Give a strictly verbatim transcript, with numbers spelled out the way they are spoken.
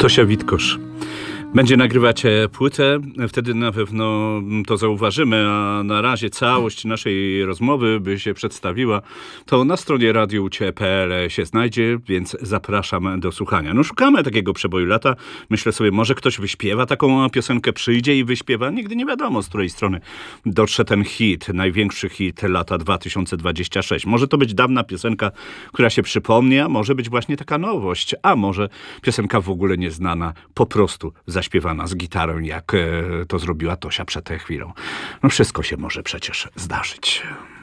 Tosia Witkosz będzie nagrywać płytę, wtedy na pewno to zauważymy, a na razie całość naszej rozmowy by się przedstawiła, to na stronie radio u cie kropka pe el się znajdzie, więc zapraszam do słuchania. No szukamy takiego przeboju lata, myślę sobie, może ktoś wyśpiewa taką piosenkę, przyjdzie i wyśpiewa, nigdy nie wiadomo, z której strony dotrze ten hit, największy hit lata dwa tysiące dwudziestego szóstego. Może to być dawna piosenka, która się przypomni, a może być właśnie taka nowość, a może piosenka w ogóle nieznana, po prostu zaśpiewana z gitarą, jak to zrobiła Tosia przed chwilą. No wszystko się może przecież zdarzyć.